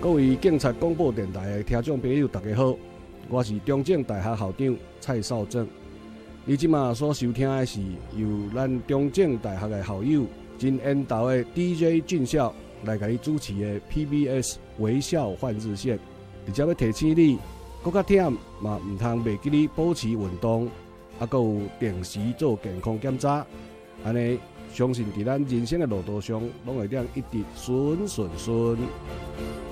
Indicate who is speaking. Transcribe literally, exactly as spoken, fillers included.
Speaker 1: 各位警察广播电台的听众朋友，大家好，我是中正大学校长蔡少正。你即马所收听的是由咱中正大学的校友真缘投的 D J 俊孝来给你主持的 P B S 微笑换日线。而且要提醒你，搁较忝嘛，唔通袂记你保持运动，啊，搁有定时做健康检查，安尼相信伫咱人生的路途上，拢会当一直顺顺顺。